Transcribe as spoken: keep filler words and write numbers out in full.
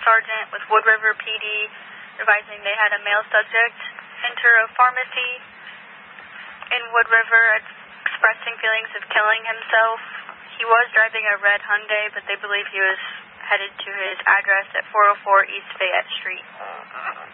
sergeant with Wood River P D advising they had a male subject enter a pharmacy in Wood River expressing feelings of killing himself. He was driving a red Hyundai, but they believe he was headed to his address at four oh four East Fayette Street.